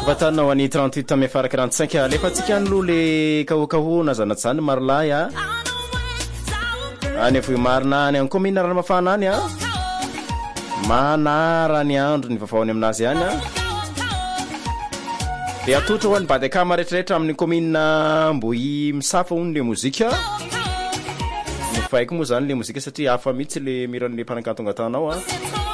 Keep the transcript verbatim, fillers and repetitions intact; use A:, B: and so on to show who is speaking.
A: Vatanao ani trente-huit tamy afara quarante-cinq alefatsika alo le kahokaho na zanatsany marlay a any avo marina any commune rano mafana any a manara ny andro ny vavao any aminazy any a de atotra ho any bady akama rehetrarehetra amin'ny commune Mbohi misafa hono le mozika ny faiko moa zany le mozika satria hafa mihitsy le miran'le mpanankatonga tanao a